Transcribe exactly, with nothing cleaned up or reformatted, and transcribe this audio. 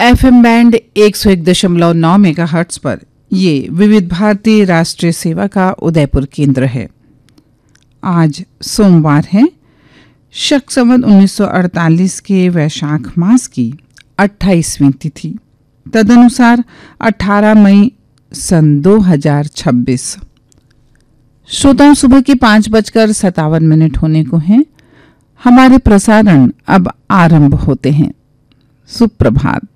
FM band एक सौ एक दशमलव नौ मेगाहर्ट्ज पर ये विविध भारती राष्ट्रीय सेवा का उदयपुर केंद्र है। आज सोमवार है, शक संवत उन्नीस सौ अड़तालीस के वैशाख मास की अट्ठाईसवीं तिथि, तदनुसार अठारह मई सन दो हजार छब्बीस। श्रोताओं, सुबह के पाँच बजकर सत्तावन मिनट होने को हैं। हमारे प्रसारण अब आरंभ होते हैं। सुप्रभात।